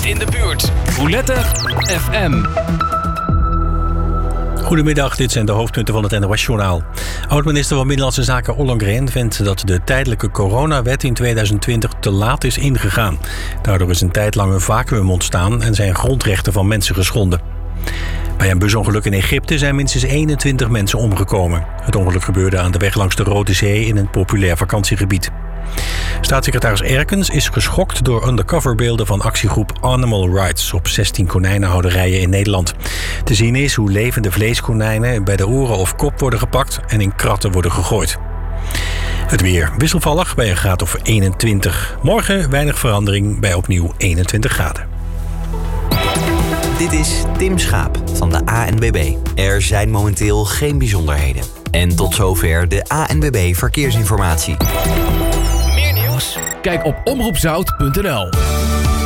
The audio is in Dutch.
in de buurt. Roulette FM. Goedemiddag, dit zijn de hoofdpunten van het NOS-journaal. Oud-minister van Binnenlandse Zaken Ollongren vindt dat de tijdelijke coronawet in 2020 te laat is ingegaan. Daardoor is een tijdlang een vacuüm ontstaan en zijn grondrechten van mensen geschonden. Bij een busongeluk in Egypte zijn minstens 21 mensen omgekomen. Het ongeluk gebeurde aan de weg langs de Rode Zee in een populair vakantiegebied. Staatssecretaris Erkens is geschokt door undercoverbeelden van actiegroep Animal Rights op 16 konijnenhouderijen in Nederland. Te zien is hoe levende vleeskonijnen bij de oren of kop worden gepakt en in kratten worden gegooid. Het weer wisselvallig bij een graad of 21. Morgen weinig verandering bij opnieuw 21 graden. Dit is Tim Schaap van de ANWB. Er zijn momenteel geen bijzonderheden. En tot zover de ANWB Verkeersinformatie. Meer nieuws? Kijk op omroepzout.nl.